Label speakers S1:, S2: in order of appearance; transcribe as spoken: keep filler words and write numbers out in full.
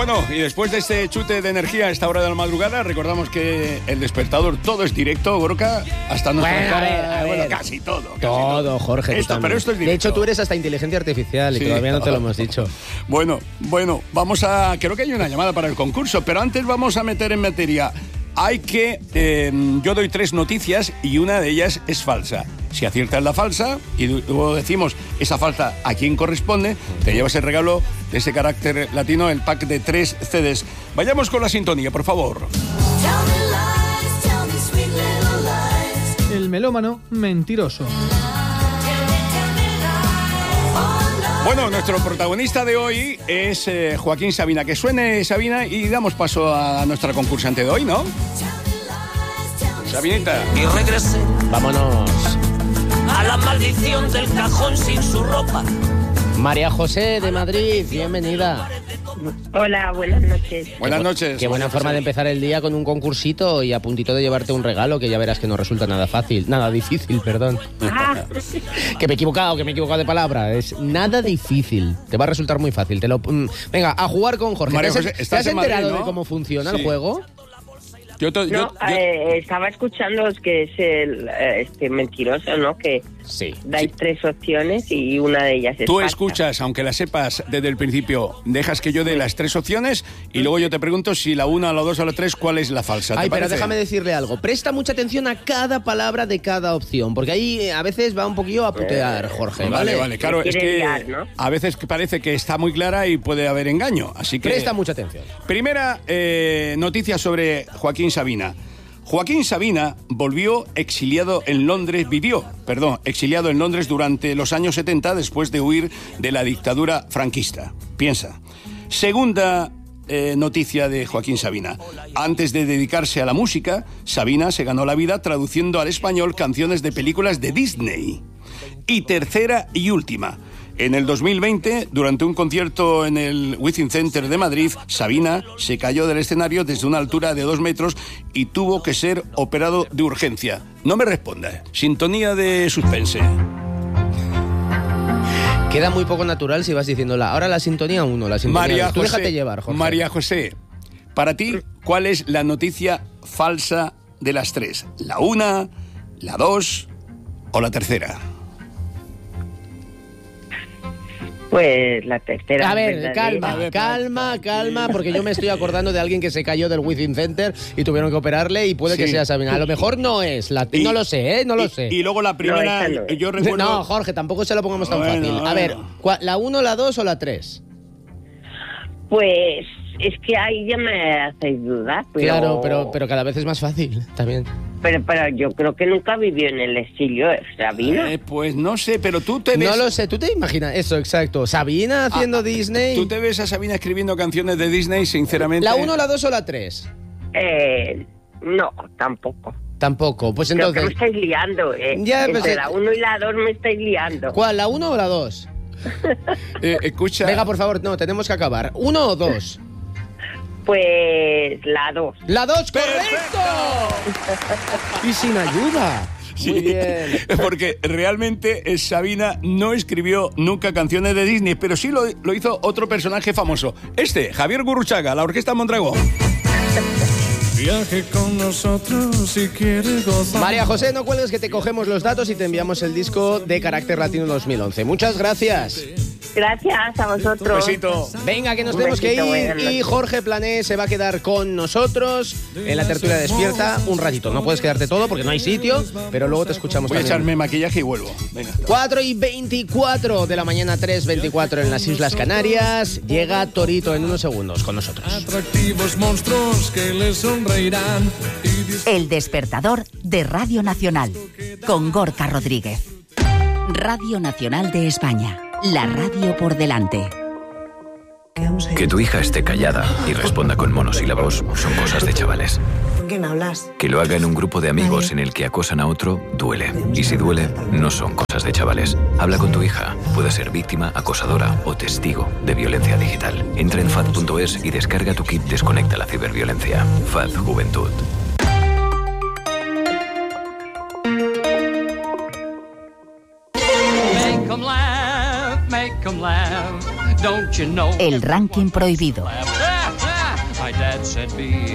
S1: Bueno, y después de este chute de energía a esta hora de la madrugada, recordamos que el despertador todo es directo, Gorka, hasta nuestra
S2: bueno,
S1: cara,
S2: a ver, a ver.
S1: bueno, casi todo. Casi
S2: todo,
S1: todo,
S2: Jorge.
S1: Esto, pero esto es directo.
S2: De hecho, tú eres hasta inteligencia artificial y
S1: Sí.
S2: todavía no te lo hemos dicho.
S1: Bueno, bueno, vamos a... Creo que hay una llamada para el concurso, pero antes vamos a meter en materia. Hay que... Eh, yo doy tres noticias y una de ellas es falsa. Si aciertas la falsa y luego decimos esa falsa a quién corresponde, te llevas el regalo de ese carácter latino, el pack de tres C Ds. Vayamos con la sintonía, por favor.
S3: El melómano mentiroso.
S1: Bueno, nuestro protagonista de hoy es eh, Joaquín Sabina. Que suene Sabina y damos paso a nuestra concursante de hoy, ¿no? Sabinita.
S4: Y regresé
S2: Vámonos.
S4: a la maldición del cajón sin su ropa.
S2: María José de Madrid, bienvenida.
S5: Hola, buenas noches.
S1: Buenas noches.
S2: Qué buena forma de empezar el día con un concursito y a puntito de llevarte un regalo, que ya verás que no resulta nada fácil, nada difícil, perdón.
S5: Ah,
S2: Que me he equivocado, que me he equivocado de palabra. Es nada difícil. Te va a resultar muy fácil. Te lo... Venga, a jugar con Jorge.
S1: María
S2: ¿Te has,
S1: José,
S2: te
S1: estás
S2: has
S1: en Madrid,
S2: enterado
S1: ¿no?
S2: de cómo funciona
S1: Sí.
S2: el juego?
S1: Yo, to- yo-
S5: no,
S1: yo-
S5: eh, estaba escuchando que es el eh, este mentiroso, ¿no? Que
S2: Sí.
S5: dais
S1: Sí.
S5: tres opciones y una de ellas es
S1: Tú
S5: falsa.
S1: escuchas, aunque la sepas desde el principio, dejas que yo dé las tres opciones y luego yo te pregunto si la una, la dos o la tres, ¿cuál es la falsa? ¿Te
S2: Ay, pero
S1: parece?
S2: déjame decirle algo. Presta mucha atención a cada palabra de cada opción, porque ahí eh, a veces va un poquillo a putear, Jorge, ¿vale?
S1: Vale, vale, claro,
S5: Me
S1: es
S5: quiere
S1: que
S5: liar, ¿no?
S1: a veces que parece que está muy clara y puede haber engaño, así que...
S2: Presta mucha atención.
S1: Primera eh, noticia sobre Joaquín Sabina. Joaquín Sabina volvió exiliado en Londres, vivió, perdón, exiliado en Londres durante los años setenta después de huir de la dictadura franquista. Piensa. Segunda eh, noticia de Joaquín Sabina. Antes de dedicarse a la música, Sabina se ganó la vida traduciendo al español canciones de películas de Disney. Y tercera y última. En el dos mil veinte, durante un concierto en el Within Center de Madrid, Sabina se cayó del escenario desde una altura de dos metros y tuvo que ser operado de urgencia. No me responda. Sintonía de suspense.
S2: Queda muy poco natural si vas diciéndola. Ahora la sintonía uno, la sintonía
S1: María
S2: dos. Tú
S1: José,
S2: déjate llevar, Jorge.
S1: María José, para ti, ¿cuál es la noticia falsa de las tres? ¿La una, la dos o la tercera?
S5: Pues la tercera.
S2: A ver,
S5: verdadera.
S2: calma,
S1: A ver,
S2: calma, calma, porque yo me estoy acordando de alguien que se cayó del Within Center y tuvieron que operarle y puede que
S1: Sí.
S2: sea Sabina. A lo mejor no es, la,
S1: Y-
S2: no lo sé, ¿eh? No lo
S1: y,
S2: sé.
S1: Y luego la primera,
S5: No, esa no es.
S1: yo recuerdo...
S2: No, Jorge, tampoco se lo pongamos tan
S1: Bueno,
S2: fácil. A
S1: bueno.
S2: ver, ¿cuál- ¿la uno, la dos o la tres?
S5: Pues es que ahí ya me hacéis dudar. Pero,
S2: Claro, pero, pero cada vez es más fácil, también.
S5: pero, pero yo creo que nunca vivió en el exilio, ¿eh? Sabina.
S1: Eh, pues no sé, pero tú te ves...
S2: No lo sé, ¿tú te imaginas? Eso, exacto. Sabina haciendo
S1: Ah,
S2: Disney.
S1: ¿Tú te ves a Sabina escribiendo canciones de Disney, sinceramente?
S2: ¿La uno, la dos o la tres?
S5: Eh, no, tampoco.
S2: Tampoco. Pues
S5: Creo que
S2: entonces,
S5: me estáis liando, ¿eh?
S2: Ya,
S5: Entre
S2: pues, eh,
S5: la uno y la dos me estáis liando.
S2: ¿cuál? ¿La uno o la dos?
S1: Eh, escucha...
S2: Venga, por favor, no, tenemos que acabar. ¿Uno o dos?
S5: Pues la dos.
S2: ¡La dos, correcto! Y sin ayuda.
S1: Sí,
S2: Muy bien.
S1: porque realmente eh, Sabina no escribió nunca canciones de Disney, pero sí lo, lo hizo otro personaje famoso. Este, Javier Gurruchaga, la Orquesta Mondragón.
S3: Viaje con nosotros si quieres gozar.
S2: María José, no cuelgues que te cogemos los datos y te enviamos el disco de Carácter Latino dos mil once. Muchas gracias.
S5: Gracias a vosotros.
S1: Besito.
S2: Venga, que nos
S5: Un
S2: tenemos que
S5: besito,
S2: ir
S5: buenas
S2: y
S5: noches.
S2: Jorge Plané se va a quedar con nosotros en la tertulia despierta un ratito. No puedes quedarte todo porque no hay sitio, pero luego te escuchamos
S1: Voy a
S2: también.
S1: echarme maquillaje y vuelvo. Venga.
S2: cuatro y veinticuatro de la mañana, tres veinticuatro en las Islas Canarias. Llega Torito en unos segundos con nosotros.
S3: Atractivos monstruos que les sonreirán. Y dis-
S6: El despertador de Radio Nacional con Gorka Rodríguez. Radio Nacional de España. La radio por delante.
S7: Que tu hija esté callada y responda con monosílabos son cosas de chavales.
S8: ¿Con quién hablas?
S7: Que lo haga en un grupo de amigos en el que acosan a otro, duele. Y si duele, no son cosas de chavales. Habla con tu hija. Puede ser víctima, acosadora o testigo de violencia digital. Entra en fad punto es y descarga tu kit Desconecta la ciberviolencia. F A D Juventud.
S4: Make 'em laugh, make 'em laugh. Don't you know?
S6: El ranking prohibido.
S4: Ah!
S8: said be